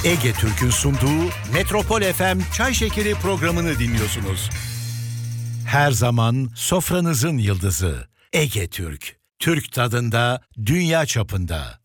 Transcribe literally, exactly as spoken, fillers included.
Ege Türk'ün sunduğu Metropol F M Çay Şekeri programını dinliyorsunuz. Her zaman sofranızın yıldızı Ege Türk. Türk tadında, dünya çapında.